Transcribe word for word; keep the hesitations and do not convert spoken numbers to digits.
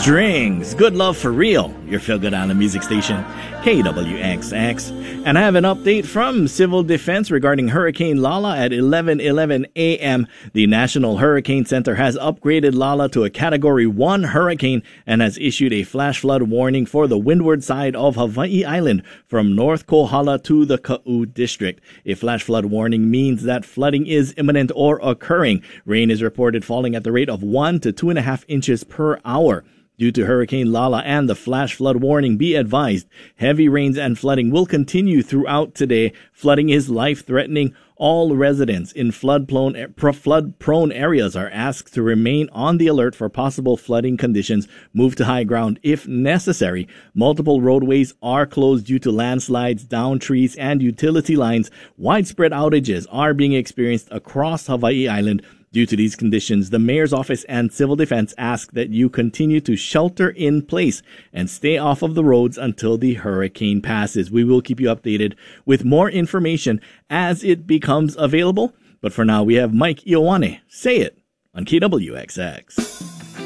Strings, Good Love for Real, your feel-good Island music station, K W X X. And I have an update from Civil Defense regarding Hurricane Lala at eleven eleven a m The National Hurricane Center has upgraded Lala to a Category one hurricane and has issued a flash flood warning for the windward side of Hawaii Island from North Kohala to the Ka'u District. A flash flood warning means that flooding is imminent or occurring. Rain is reported falling at the rate of one to two and a half inches per hour. Due to Hurricane Lala and the flash flood warning, be advised, heavy rains and flooding will continue throughout today. Flooding is life-threatening. All residents in flood-prone flood-prone areas are asked to remain on the alert for possible flooding conditions. Move to high ground if necessary. Multiple roadways are closed due to landslides, downed trees, and utility lines. Widespread outages are being experienced across Hawaii Island. Due to these conditions, the Mayor's Office and Civil Defense ask that you continue to shelter in place and stay off of the roads until the hurricane passes. We will keep you updated with more information as it becomes available. But for now, we have Mike Ioane. Say it on K W X X.